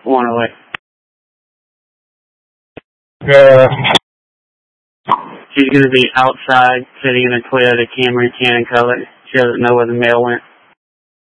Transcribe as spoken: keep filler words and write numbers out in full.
one away. Uh, She's going to be outside, sitting in a Toyota Camry tan color. She doesn't know where the mail went.